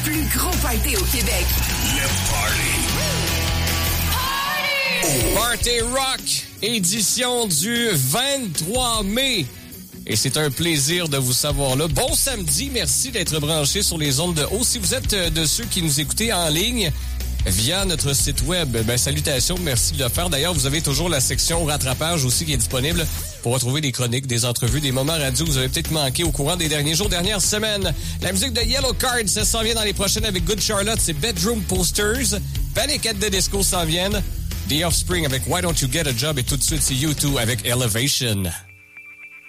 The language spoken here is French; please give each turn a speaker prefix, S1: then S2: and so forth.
S1: plus gros party au Québec.
S2: Le
S3: Party Rock, édition du 23 mai. Et c'est un plaisir de vous savoir là. Bon samedi, merci d'être branchés sur les ondes de haut. Si vous êtes de ceux qui nous écoutez en ligne via notre site web, salutations, merci de le faire. D'ailleurs, vous avez toujours la section rattrapage aussi qui est disponible pour retrouver des chroniques, des entrevues, des moments radio que vous avez peut-être manqué au courant des derniers jours, dernières semaines. La musique de Yellow Card, ça s'en vient dans les prochaines avec Good Charlotte, c'est Bedroom Posters. Panic at the Disco s'en viennent. The Offspring avec Why Don't You Get a Job et tout de suite c'est U2 avec Elevation.